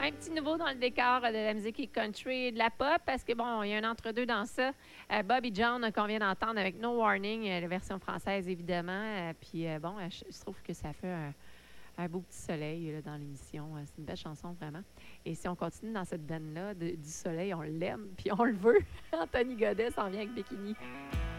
Un petit nouveau dans le décor de la musique country et de la pop, parce que, bon, il y a un entre-deux dans ça. Bobby John, qu'on vient d'entendre avec No Warning, la version française, évidemment. Puis, bon, je trouve que ça fait un beau petit soleil là, dans l'émission. C'est une belle chanson, vraiment. Et si on continue dans cette veine-là, du soleil, on l'aime, puis on le veut. Anthony Godet s'en vient avec Bikini.